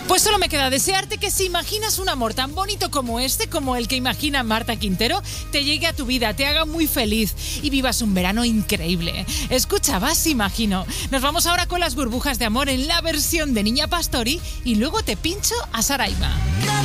Pues solo me queda desearte que si imaginas un amor tan bonito como este, como el que imagina Marta Quintero, te llegue a tu vida, te haga muy feliz y vivas un verano increíble. Escucha, Vas Imagino. Nos vamos ahora con Las burbujas de amor en la versión de Niña Pastori y luego te pincho a Saraima.